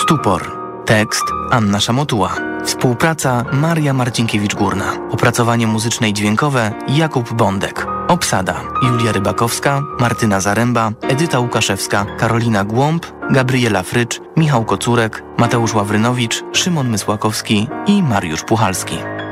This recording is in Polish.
Stupor. Tekst Anna Szamotuła. Współpraca Maria Marcinkiewicz-Górna. Opracowanie muzyczne i dźwiękowe Jakub Bądek. Obsada Julia Rybakowska, Martyna Zaręba, Edyta Łukaszewska, Karolina Głąb, Gabriela Frycz, Michał Kocurek, Mateusz Ławrynowicz, Szymon Mysłakowski i Mariusz Puchalski.